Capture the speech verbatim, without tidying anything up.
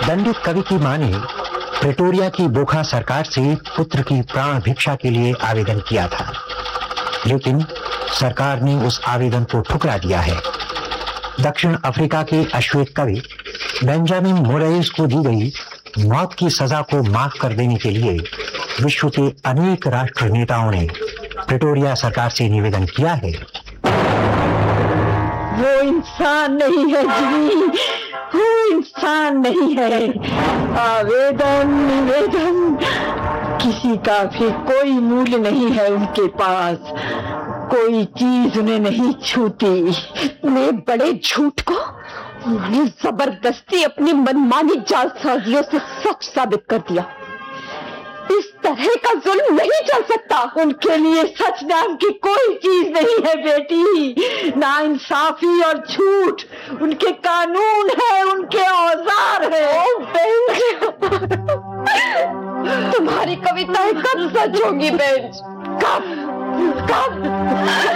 दंडित कवि की मां ने प्रेटोरिया की बोखा सरकार से पुत्र की प्राण भिक्षा के लिए आवेदन किया था, लेकिन सरकार ने उस आवेदन को ठुकरा दिया है। दक्षिण अफ्रीका के अश्वेत कवि बेंजामिन मोरेस को दी गई मौत की सजा को माफ कर देने के लिए विश्व के अनेक राष्ट्र नेताओं ने प्रेटोरिया सरकार से निवेदन किया है। वो इंसान नहीं है जी, वो इंसान नहीं है। आवेदन निवेदन किसी का भी कोई मूल्य नहीं है उनके पास, कोई चीज उन्हें नहीं छूती। इतने बड़े झूठ को उन्हें जबरदस्ती अपनी मनमानी जालसाजियों से सच साबित कर दिया। इस तरह का जुल्म नहीं चल सकता। उनके लिए सच नाम की कोई चीज नहीं है बेटी। ना इंसाफी और झूठ उनके कानून है, उनके औजार है। तुम्हारी कविताएं कब सच होगी बेंच? कब कब